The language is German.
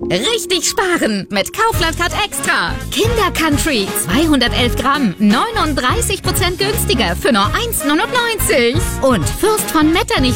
Richtig sparen mit Kaufland Card Extra. Kinder Country 211 Gramm, 39% günstiger für nur 1,99. Und Fürst von Metternich